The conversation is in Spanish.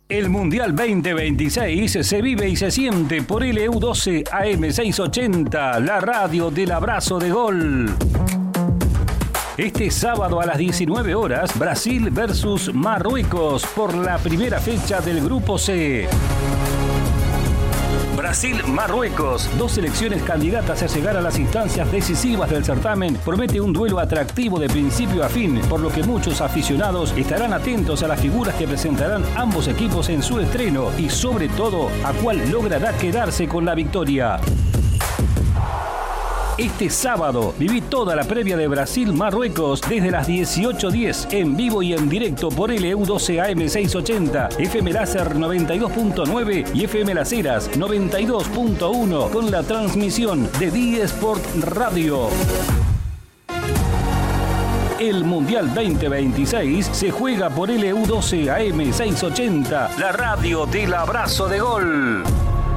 El Mundial 2026 se vive y se siente por LU12 AM680, la radio del abrazo de gol. Este sábado a las 19 horas, Brasil versus Marruecos por la primera fecha del Grupo C. Brasil-Marruecos, dos selecciones candidatas a llegar a las instancias decisivas del certamen, promete un duelo atractivo de principio a fin, por lo que muchos aficionados estarán atentos a las figuras que presentarán ambos equipos en su estreno y sobre todo a cuál logrará quedarse con la victoria. Este sábado viví toda la previa de Brasil-Marruecos desde las 18:10 en vivo y en directo por LU12 AM680, FM Láser 92.9 y FM Las Heras 92.1 con la transmisión de D-Sport Radio. El Mundial 2026 se juega por LU12 AM680, la radio del abrazo de gol.